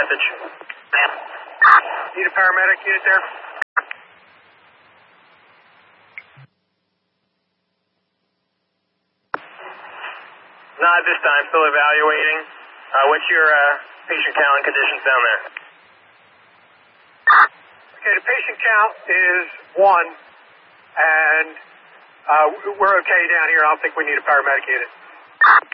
message. Need a paramedic unit there? Not at this time, still evaluating. What's your patient count and conditions down there? Okay, the patient count is 1, and we're okay down here. I don't think we need a paramedic unit.